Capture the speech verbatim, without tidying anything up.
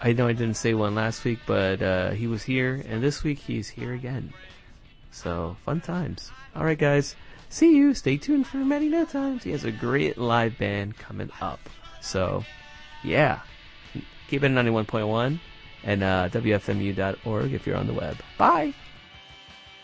I know I didn't say one last week, but uh, he was here, and this week he's here again. So, fun times. Alright guys, see you. Stay tuned for Many No Times. He has a great live band coming up. So, yeah. Keep it at ninety-one point one and uh, W F M U dot org if you're on the web. Bye!